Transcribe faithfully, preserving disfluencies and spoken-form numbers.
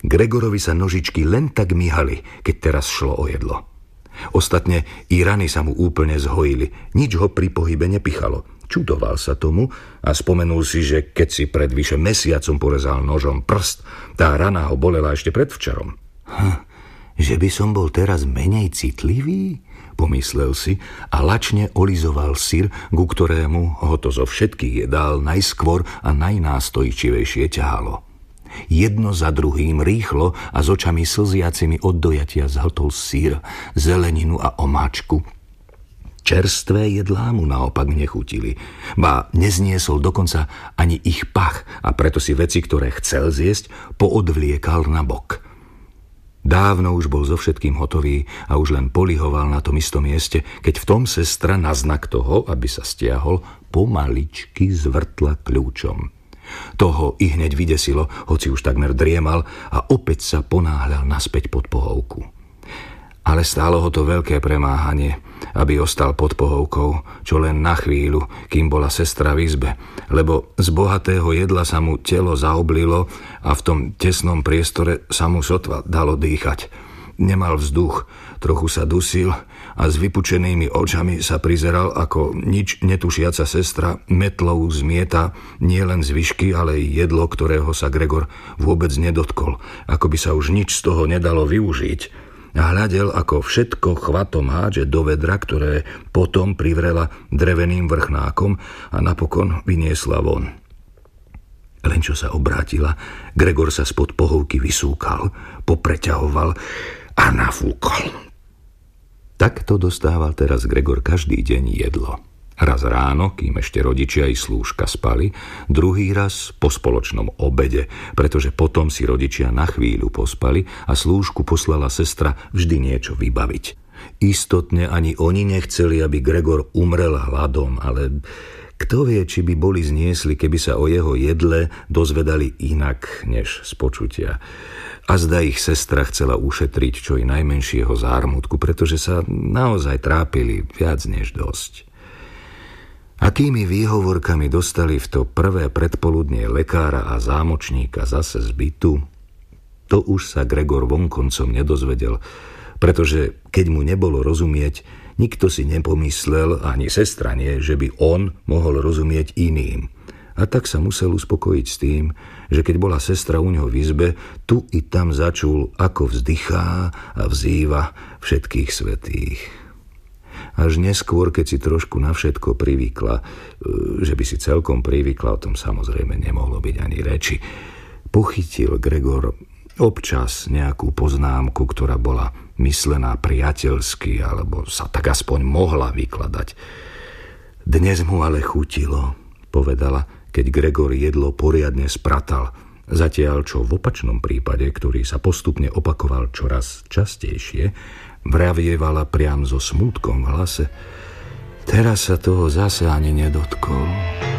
Gregorovi sa nožičky len tak myhali, keď teraz šlo o jedlo. Ostatne i rany sa mu úplne zhojili, nič ho pri pohybe nepichalo. Čudoval sa tomu a spomenul si, že keď si pred vyše mesiacom porezal nožom prst, tá rana ho bolela ešte predvčerom. Hm, že by som bol teraz menej citlivý? Pomyslel si a lačne olizoval syr, ku ktorému ho to zo všetkých jedál najskôr a najnástojčivejšie ťahalo. Jedno za druhým rýchlo a s očami slziacimi od dojatia zhltol syr, zeleninu a omáčku. Čerstvé jedlá mu naopak nechutili, ba nezniesol dokonca ani ich pach a preto si veci, ktoré chcel zjesť, poodvliekal na bok. Dávno už bol so všetkým hotový a už len polihoval na tom istom mieste, keď v tom sestra na znak toho, aby sa stiahol, pomaličky zvrtla kľúčom. Toho i hneď vydesilo, hoci už takmer driemal a opäť sa ponáhľal naspäť pod pohovku. Ale stálo ho to veľké premáhanie, aby ostal pod pohovkou, čo len na chvíľu, kým bola sestra v izbe, lebo z bohatého jedla sa mu telo zaoblilo a v tom tesnom priestore sa mu sotva dalo dýchať. Nemal vzduch, trochu sa dusil a s vypučenými očami sa prizeral, ako nič netušiaca sestra metlou zmieta nielen zvyšky, ale i jedlo, ktorého sa Gregor vôbec nedotkol, ako by sa už nič z toho nedalo využiť. A hľadel, ako všetko chvatom hádže do vedra, ktoré potom privrela dreveným vrchnákom a napokon vyniesla von. Len čo sa obrátila, Gregor sa spod pohovky vysúkal, popreťahoval a nafúkol. Takto dostával teraz Gregor každý deň jedlo. Raz ráno, kým ešte rodičia i slúžka spali, druhý raz po spoločnom obede, pretože potom si rodičia na chvíľu pospali a slúžku poslala sestra vždy niečo vybaviť. Istotne ani oni nechceli, aby Gregor umrel hladom, ale kto vie, či by boli zniesli, keby sa o jeho jedle dozvedali inak než z počutia. A zda ich sestra chcela ušetriť čo i najmenšieho zármutku, pretože sa naozaj trápili viac než dosť. Akými výhovorkami dostali v to prvé predpoludnie lekára a zámočníka zase z bytu, to už sa Gregor vonkoncom nedozvedel, pretože keď mu nebolo rozumieť, nikto si nepomyslel, ani sestra nie, že by on mohol rozumieť iným. A tak sa musel uspokojiť s tým, že keď bola sestra u neho v izbe, tu i tam začul, ako vzdychá a vzýva všetkých svätých. Až neskôr, keď si trošku na všetko privykla, že by si celkom privykla, o tom samozrejme nemohlo byť ani reči, pochytil Gregor občas nejakú poznámku, ktorá bola myslená priateľsky, alebo sa tak aspoň mohla vykladať. Dnes mu ale chutilo, povedala, keď Gregor jedlo poriadne spratal, zatiaľ čo v opačnom prípade, ktorý sa postupne opakoval čoraz častejšie, vravievala priam so smútkom v hlase: teraz sa toho zase ani nedotkol.